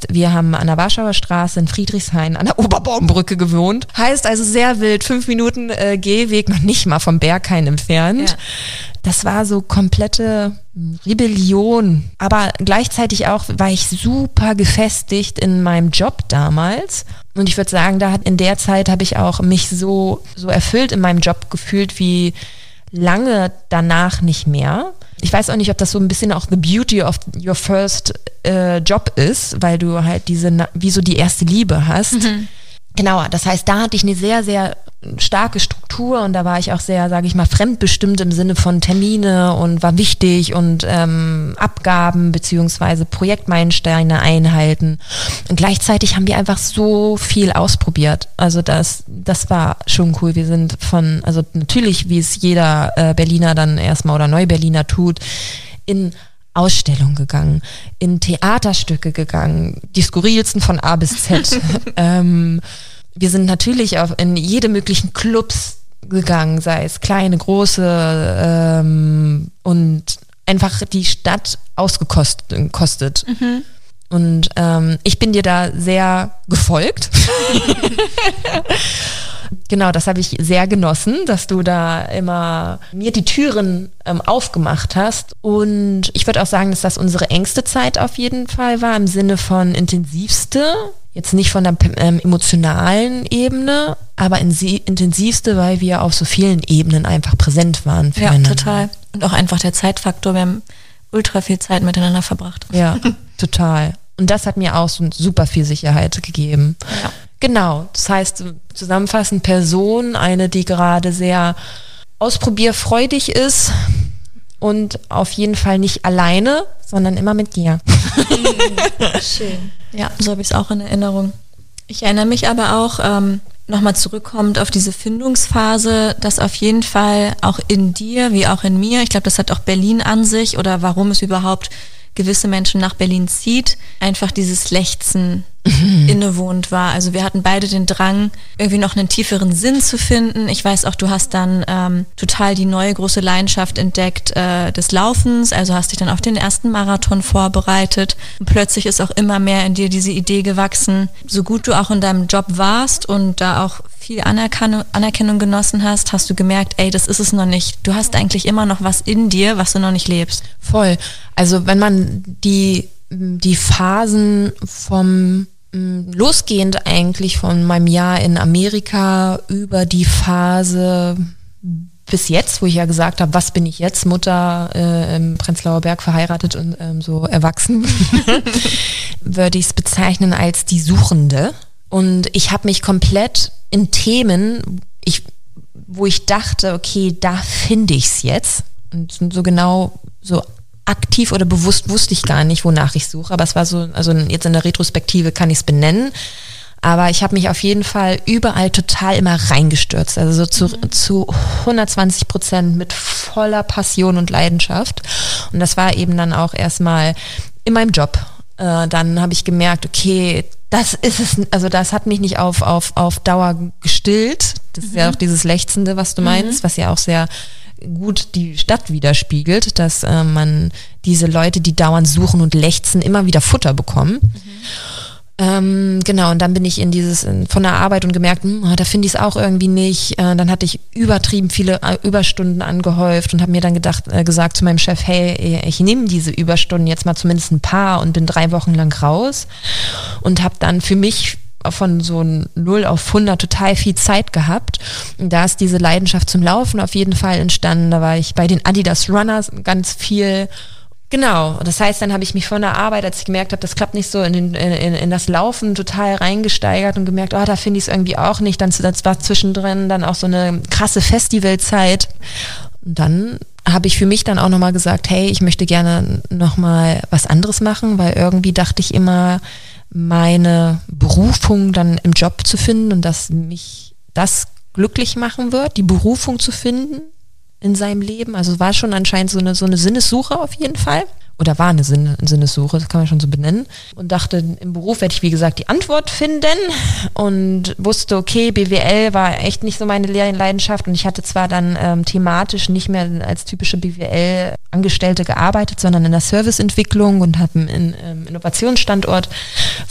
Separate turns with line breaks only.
heißt, wir haben an der Warschauer Straße in Friedrichshain an der Oberbaumbrücke gewohnt. Heißt also sehr wild, 5 Minuten Gehweg, noch nicht mal vom Berghain entfernt. Ja. Das war so komplette Rebellion. Aber gleichzeitig auch war ich super gefestigt in meinem Job damals. Und ich würde sagen, in der Zeit habe ich auch mich so erfüllt in meinem Job gefühlt wie lange danach nicht mehr. Ich weiß auch nicht, ob das so ein bisschen auch the beauty of your first Job ist, weil du halt wie so die erste Liebe hast. Mhm. Genau, das heißt, da hatte ich eine sehr, sehr starke Struktur und da war ich auch sehr, sage ich mal, fremdbestimmt im Sinne von Termine und war wichtig und Abgaben beziehungsweise Projektmeilensteine einhalten. Und gleichzeitig haben wir einfach so viel ausprobiert. Also das war schon cool. Wir sind also natürlich, wie es jeder Berliner dann erstmal oder Neu-Berliner tut, in Ausstellungen gegangen, in Theaterstücke gegangen, die skurrilsten von A bis Z. Wir sind natürlich auch in jede möglichen Clubs gegangen, sei es kleine, große und einfach die Stadt ausgekostet. Mhm. Und ich bin dir da sehr gefolgt. Genau, das habe ich sehr genossen, dass du da immer mir die Türen aufgemacht hast. Und ich würde auch sagen, dass das unsere engste Zeit auf jeden Fall war, im Sinne von intensivste. Jetzt nicht von der emotionalen Ebene, aber intensivste, weil wir auf so vielen Ebenen einfach präsent waren füreinander.
Ja, total. Und auch einfach der Zeitfaktor. Wir haben ultra viel Zeit miteinander verbracht.
Ja, total. Und das hat mir auch so super viel Sicherheit gegeben. Ja. Genau, das heißt zusammenfassend Person, eine, die gerade sehr ausprobierfreudig ist und auf jeden Fall nicht alleine, sondern immer mit dir.
Schön. Ja, so habe ich es auch in Erinnerung. Ich erinnere mich aber auch, nochmal zurückkommend auf diese Findungsphase, dass auf jeden Fall auch in dir, wie auch in mir, ich glaube, das hat auch Berlin an sich oder warum es überhaupt gewisse Menschen nach Berlin zieht, einfach dieses Lechzen innewohnt war. Also wir hatten beide den Drang, irgendwie noch einen tieferen Sinn zu finden. Ich weiß auch, du hast dann total die neue große Leidenschaft entdeckt des Laufens, also hast dich dann auf den ersten Marathon vorbereitet. Und plötzlich ist auch immer mehr in dir diese Idee gewachsen, so gut du auch in deinem Job warst und da auch viel Anerkennung genossen hast du gemerkt, ey, das ist es noch nicht. Du hast eigentlich immer noch was in dir, was du noch nicht lebst.
Voll. Also wenn man die Phasen losgehend eigentlich von meinem Jahr in Amerika über die Phase bis jetzt, wo ich ja gesagt habe, was bin ich jetzt, Mutter im Prenzlauer Berg verheiratet und so erwachsen, würde ich es bezeichnen als die Suchende. Und ich habe mich komplett in Themen, wo ich dachte, okay, da finde ich es jetzt. Und so genau, so aktiv oder bewusst wusste ich gar nicht, wonach ich suche. Aber es war so, also jetzt in der Retrospektive kann ich es benennen. Aber ich habe mich auf jeden Fall überall total immer reingestürzt. Also so zu 120% mit voller Passion und Leidenschaft. Und das war eben dann auch erstmal in meinem Job. Dann habe ich gemerkt, okay, das ist es, also das hat mich nicht auf Dauer gestillt. Das ist ja auch dieses Lechzende, was du meinst, was ja auch sehr gut die Stadt widerspiegelt, dass man diese Leute, die dauernd suchen und lechzen, immer wieder Futter bekommen. Genau, und dann bin ich von der Arbeit und gemerkt, da finde ich es auch irgendwie nicht. Dann hatte ich übertrieben viele Überstunden angehäuft und habe mir dann gesagt zu meinem Chef, hey, ich nehme diese Überstunden jetzt mal zumindest ein paar und bin 3 Wochen lang raus und habe dann für mich von so 0 auf 100 total viel Zeit gehabt. Und da ist diese Leidenschaft zum Laufen auf jeden Fall entstanden. Da war ich bei den Adidas Runners ganz viel. Genau, das heißt, dann habe ich mich von der Arbeit, als ich gemerkt habe, das klappt nicht so, in das Laufen total reingesteigert und gemerkt, da finde ich es irgendwie auch nicht. Das war zwischendrin dann auch so eine krasse Festivalzeit. Und dann habe ich für mich dann auch nochmal gesagt, hey, ich möchte gerne nochmal was anderes machen, weil irgendwie dachte ich immer, meine Berufung dann im Job zu finden und dass mich das glücklich machen wird, die Berufung zu finden in seinem Leben. Also war schon anscheinend so eine Sinnessuche auf jeden Fall. Oder war eine Sinnessuche, das kann man schon so benennen. Und dachte, im Beruf werde ich, wie gesagt, die Antwort finden. Und wusste, okay, BWL war echt nicht so meine Leidenschaft. Und ich hatte zwar dann thematisch nicht mehr als typische BWL-Angestellte gearbeitet, sondern in der Serviceentwicklung und habe einen Innovationsstandort